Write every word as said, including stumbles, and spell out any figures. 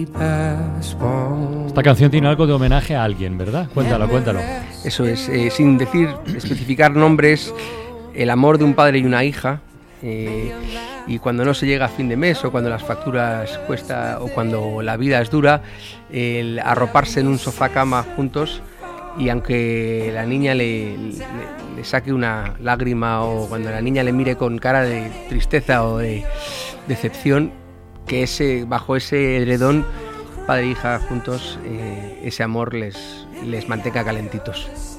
Esta canción tiene algo de homenaje a alguien, ¿verdad? Cuéntalo, cuéntalo. Eso es, eh, sin decir, especificar nombres, el amor de un padre y una hija, eh, y cuando no se llega a fin de mes, o cuando las facturas cuesta, o cuando la vida es dura, el arroparse en un sofá cama juntos, y aunque la niña le, le, le saque una lágrima, o cuando la niña le mire con cara de tristeza o de decepción, que ese, bajo ese edredón, padre e hija juntos, eh, ese amor les, les mantenga calentitos.